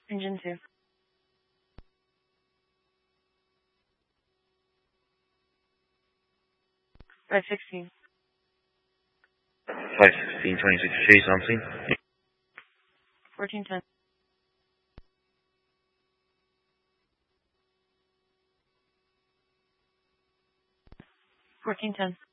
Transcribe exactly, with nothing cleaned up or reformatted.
Engine two. five sixteen. five sixteen, twenty-six chase on scene. fourteen ten. fourteen ten.